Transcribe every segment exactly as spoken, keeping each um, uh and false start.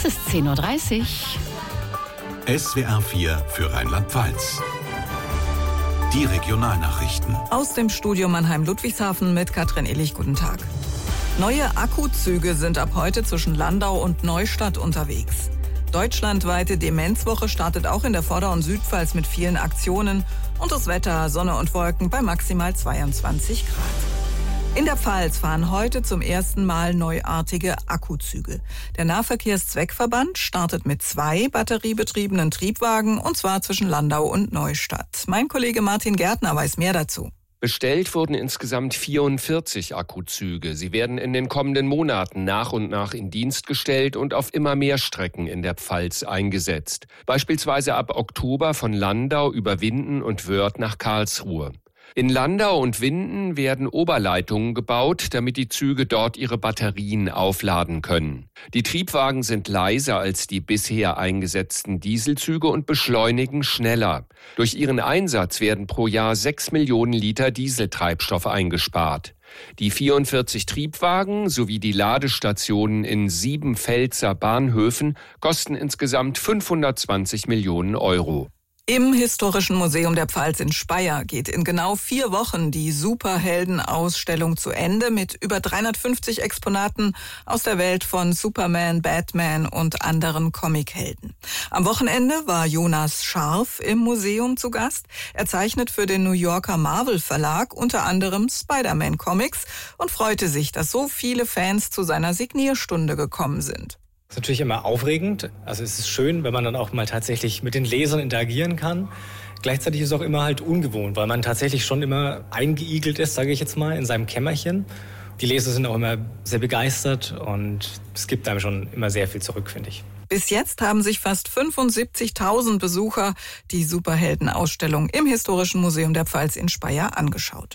Es ist zehn Uhr dreißig. S W R vier für Rheinland-Pfalz. Die Regionalnachrichten. Aus dem Studio Mannheim-Ludwigshafen mit Katrin Illich. Guten Tag. Neue Akkuzüge sind ab heute zwischen Landau und Neustadt unterwegs. Deutschlandweite Demenzwoche startet auch in der Vorder- und Südpfalz mit vielen Aktionen. Und das Wetter, Sonne und Wolken bei maximal zweiundzwanzig Grad. In der Pfalz fahren heute zum ersten Mal neuartige Akkuzüge. Der Nahverkehrszweckverband startet mit zwei batteriebetriebenen Triebwagen, und zwar zwischen Landau und Neustadt. Mein Kollege Martin Gärtner weiß mehr dazu. Bestellt wurden insgesamt vierundvierzig Akkuzüge. Sie werden in den kommenden Monaten nach und nach in Dienst gestellt und auf immer mehr Strecken in der Pfalz eingesetzt. Beispielsweise ab Oktober von Landau über Winden und Wörth nach Karlsruhe. In Landau und Winden werden Oberleitungen gebaut, damit die Züge dort ihre Batterien aufladen können. Die Triebwagen sind leiser als die bisher eingesetzten Dieselzüge und beschleunigen schneller. Durch ihren Einsatz werden pro Jahr sechs Millionen Liter Dieseltreibstoff eingespart. Die vierundvierzig Triebwagen sowie die Ladestationen in sieben Pfälzer Bahnhöfen kosten insgesamt fünfhundertzwanzig Millionen Euro. Im Historischen Museum der Pfalz in Speyer geht in genau vier Wochen die Superhelden-Ausstellung zu Ende mit über dreihundertfünfzig Exponaten aus der Welt von Superman, Batman und anderen Comichelden. Am Wochenende war Jonas Scharf im Museum zu Gast. Er zeichnet für den New Yorker Marvel Verlag unter anderem Spider-Man-Comics und freute sich, dass so viele Fans zu seiner Signierstunde gekommen sind. Das ist natürlich immer aufregend. Also es ist schön, wenn man dann auch mal tatsächlich mit den Lesern interagieren kann. Gleichzeitig ist es auch immer halt ungewohnt, weil man tatsächlich schon immer eingeigelt ist, sage ich jetzt mal, in seinem Kämmerchen. Die Leser sind auch immer sehr begeistert und es gibt einem schon immer sehr viel zurück, finde ich. Bis jetzt haben sich fast fünfundsiebzigtausend Besucher die Superhelden-Ausstellung im Historischen Museum der Pfalz in Speyer angeschaut.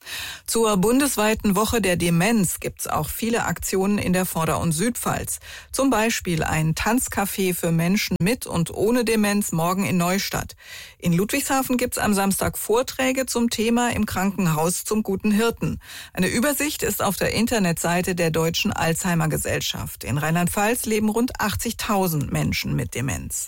Zur bundesweiten Woche der Demenz gibt's auch viele Aktionen in der Vorder- und Südpfalz. Zum Beispiel ein Tanzcafé für Menschen mit und ohne Demenz morgen in Neustadt. In Ludwigshafen gibt's am Samstag Vorträge zum Thema im Krankenhaus zum guten Hirten. Eine Übersicht ist auf der Internetseite der Deutschen Alzheimer-Gesellschaft. In Rheinland-Pfalz leben rund achtzigtausend Menschen mit Demenz.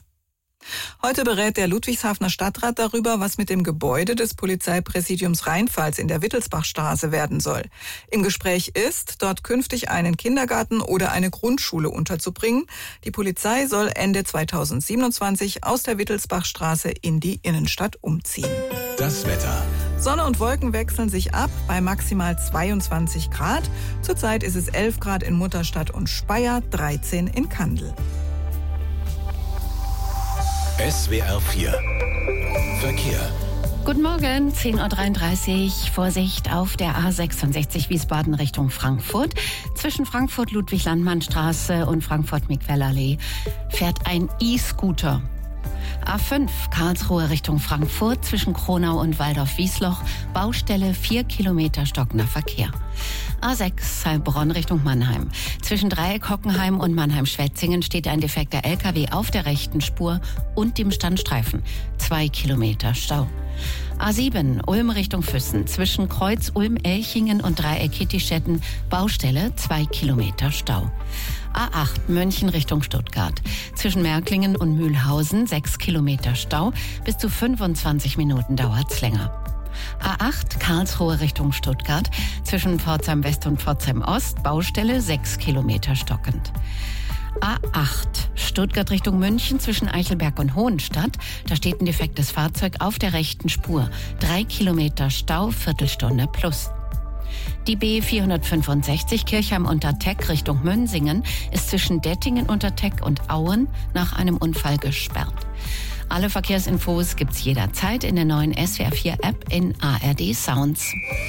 Heute berät der Ludwigshafener Stadtrat darüber, was mit dem Gebäude des Polizeipräsidiums Rheinpfalz in der Wittelsbachstraße werden soll. Im Gespräch ist, dort künftig einen Kindergarten oder eine Grundschule unterzubringen. Die Polizei soll Ende zweitausendsiebenundzwanzig aus der Wittelsbachstraße in die Innenstadt umziehen. Das Wetter. Sonne und Wolken wechseln sich ab bei maximal zweiundzwanzig Grad. Zurzeit ist es elf Grad in Mutterstadt und Speyer, dreizehn in Kandel. S W R vier Verkehr. Guten Morgen, zehn Uhr dreiunddreißig. Vorsicht auf der A sechsundsechzig Wiesbaden Richtung Frankfurt. Zwischen Frankfurt-Ludwig-Landmann-Straße und Frankfurt-Miquellallee fährt ein E-Scooter. A fünf Karlsruhe Richtung Frankfurt zwischen Kronau und Waldorf-Wiesloch. Baustelle vier Kilometer stockender Verkehr. A sechs Heilbronn Richtung Mannheim. Zwischen Dreieck Hockenheim und Mannheim-Schwetzingen steht ein defekter L K W auf der rechten Spur und dem Standstreifen. Zwei Kilometer Stau. A sieben Ulm Richtung Füssen. Zwischen Kreuz Ulm-Elchingen und Dreieck Kittischetten. Baustelle zwei Kilometer Stau. A acht München Richtung Stuttgart. Zwischen Märklingen und Mühlhausen sechs Kilometer Stau. Bis zu fünfundzwanzig Minuten dauert's länger. A acht Karlsruhe Richtung Stuttgart. Zwischen Pforzheim West und Pforzheim Ost. Baustelle sechs Kilometer stockend. A acht Stuttgart Richtung München zwischen Eichelberg und Hohenstadt. Da steht ein defektes Fahrzeug auf der rechten Spur. Drei Kilometer Stau, Viertelstunde plus. Die B vierhundertfünfundsechzig Kirchheim-Unterteck Richtung Münsingen ist zwischen Dettingen-Unterteck und Auen nach einem Unfall gesperrt. Alle Verkehrsinfos gibt's jederzeit in der neuen S W R vier App in A R D Sounds.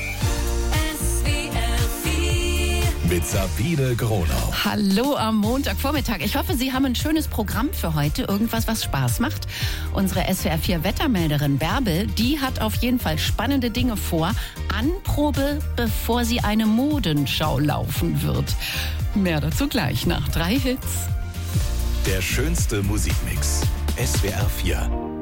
Mit Sabine Gronau. Hallo am Montagvormittag. Ich hoffe, Sie haben ein schönes Programm für heute. Irgendwas, was Spaß macht. Unsere S W R vier Wettermelderin Bärbel, die hat auf jeden Fall spannende Dinge vor. Anprobe, bevor sie eine Modenschau laufen wird. Mehr dazu gleich nach drei Hits. Der schönste Musikmix. S W R vier.